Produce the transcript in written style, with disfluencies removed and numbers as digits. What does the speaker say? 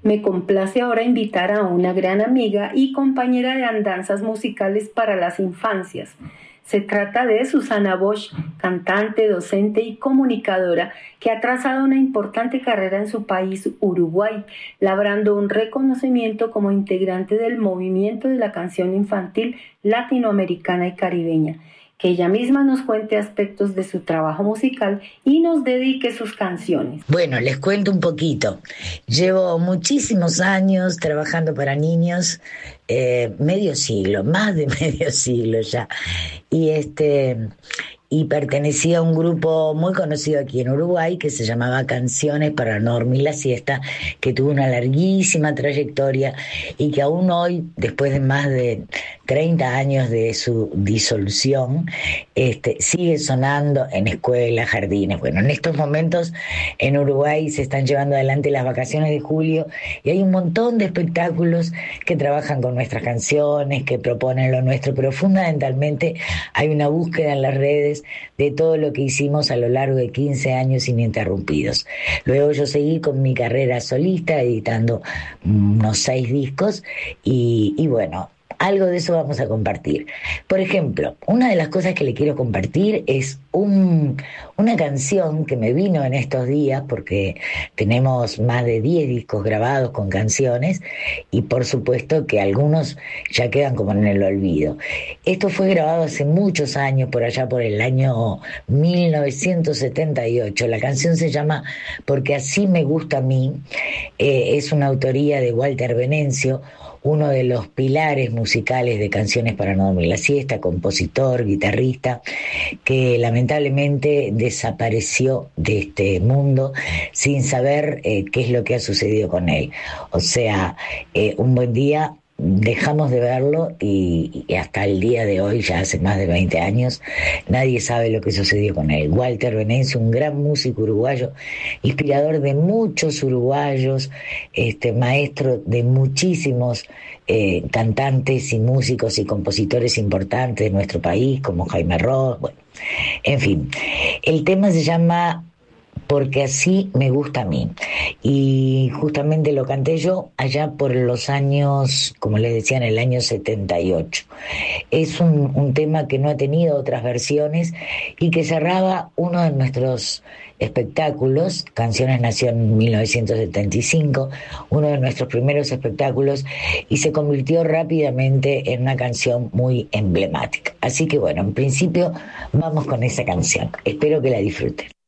Me complace ahora invitar a una gran amiga y compañera de andanzas musicales para las infancias. Se trata de Susana Bosch, cantante, docente y comunicadora que ha trazado una importante carrera en su país, Uruguay, labrando un reconocimiento como integrante del movimiento de la canción infantil latinoamericana y caribeña. Que ella misma nos cuente aspectos de su trabajo musical y nos dedique sus canciones. Bueno, les cuento un poquito. Llevo muchísimos años trabajando para niños, medio siglo, más de medio siglo ya. Y pertenecía a un grupo muy conocido aquí en Uruguay que se llamaba Canciones para no dormir la siesta, que tuvo una larguísima trayectoria y que aún hoy, después de más de 30 años de su disolución, sigue sonando en escuelas, jardines. Bueno, en estos momentos en Uruguay se están llevando adelante las vacaciones de julio y hay un montón de espectáculos que trabajan con nuestras canciones, que proponen lo nuestro, pero fundamentalmente hay una búsqueda en las redes de todo lo que hicimos a lo largo de 15 años ininterrumpidos. Luego yo seguí con mi carrera solista, editando unos 6 discos y bueno, algo de eso vamos a compartir. Por ejemplo, una de las cosas que le quiero compartir es una canción que me vino en estos días, porque tenemos más de 10 discos grabados con canciones y por supuesto que algunos ya quedan como en el olvido. Esto fue grabado hace muchos años, por allá por el año 1978. La canción se llama Porque así me gusta a mí. Es una autoría de Walter Venencio, uno de los pilares musicales de Canciones para no dormir la siesta, compositor, guitarrista, que lamentablemente desapareció de este mundo sin saber qué es lo que ha sucedido con él. O sea, un buen día dejamos de verlo y hasta el día de hoy, ya hace más de 20 años, nadie sabe lo que sucedió con él. Walter Venencio, un gran músico uruguayo, inspirador de muchos uruguayos, maestro de muchísimos cantantes y músicos y compositores importantes de nuestro país, como Jaime Ross, bueno, en fin. El tema se llama Porque así me gusta a mí. Y justamente lo canté yo allá por los años, como les decía, en el año 78. Es un tema que no ha tenido otras versiones y que cerraba uno de nuestros espectáculos. Canciones nació en 1975, uno de nuestros primeros espectáculos, y se convirtió rápidamente en una canción muy emblemática. Así que bueno, en principio vamos con esa canción. Espero que la disfruten.